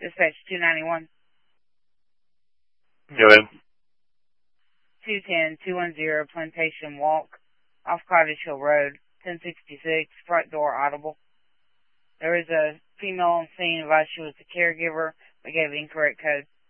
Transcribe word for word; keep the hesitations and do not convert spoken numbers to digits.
Dispatch two ninety-one. Go ahead. two ten, two ten, Plantation Walk, off Cottage Hill Road, ten sixty-six, front door audible. There is a female on scene, advised she was the caregiver, but gave incorrect code.